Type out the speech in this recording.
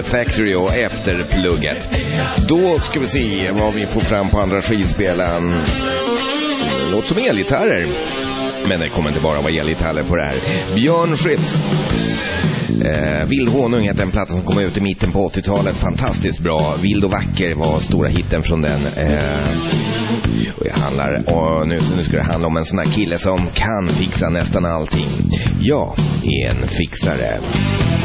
Factory och efter plugget. Då ska vi se vad vi får fram på andra skivspelaren. Låt som elgitarrer. Men det kommer inte bara vara elgitarrer på det här. Björn Skifs. Vild honung heter en platta som kom ut i mitten på 80-talet. Fantastiskt bra. Vild och vacker var stora hitten från den. Och nu ska det handla om en sån här kille som kan fixa nästan allting. Jag är en fixare.